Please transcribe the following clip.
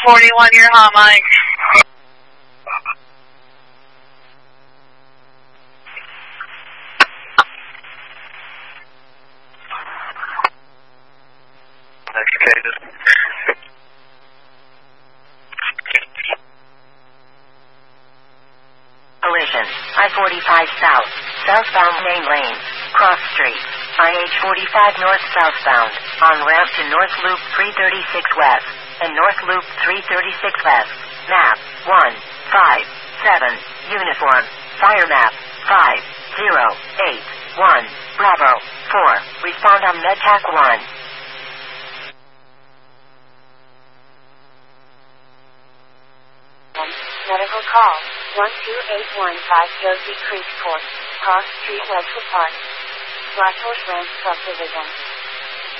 41, you're hot, Mike. Collision. I-45 south. Southbound main lane. Cross street. IH-45 north southbound. On ramp to North Loop 336 west. And North Loop 336 west. Map 157. Uniform. Fire map 5081. Bravo 4. Respond on MedTac 1. Medical call 12815 Josie Creek Court, Cross Street, Westwood Park, Black Horse Ranch Subdivision.